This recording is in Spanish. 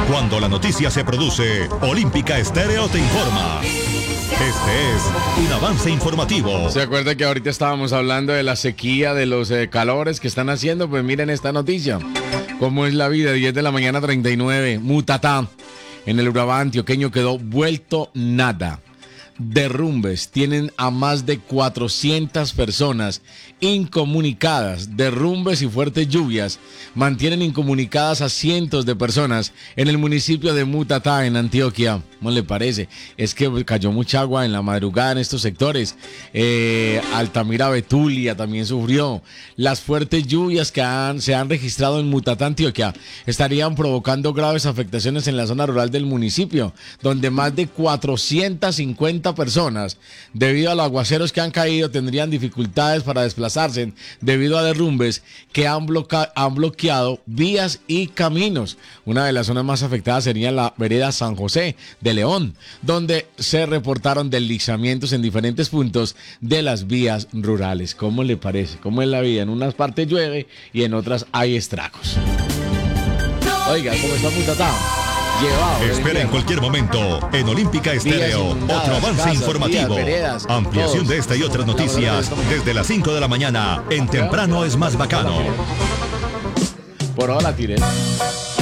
Cuando la noticia se produce, Olímpica Estéreo te informa. Este es un avance informativo. ¿Se acuerda que ahorita estábamos hablando de la sequía, de los calores que están haciendo? Pues miren esta noticia. ¿Cómo es la vida? 10 de la mañana, 39. Mutatá, en el Urabá antioqueño, quedó vuelto nada. Derrumbes tienen a más de 400 personas incomunicadas. Derrumbes y fuertes lluvias mantienen incomunicadas a cientos de personas en el municipio de Mutatá, en Antioquia. ¿Cómo le parece? Es que cayó mucha agua en la madrugada en estos sectores. Altamira, Betulia también sufrió. Las fuertes lluvias que se han registrado en Mutatá, Antioquia, estarían provocando graves afectaciones en la zona rural del municipio, donde más de 450 personas, debido a los aguaceros que han caído, tendrían dificultades para desplazarse debido a derrumbes que han bloqueado vías y caminos. Una de las zonas más afectadas sería la vereda San José de León, donde se reportaron deslizamientos en diferentes puntos de las vías rurales. ¿Cómo le parece? ¿Cómo es la vida? En unas partes llueve y en otras hay estragos. Oiga, ¿cómo está Mutatá? Espera en cualquier momento en Olímpica Estéreo otro avance informativo. Ampliación de esta y otras noticias desde las 5 de la mañana en Temprano es más bacano. Por ahora tiré.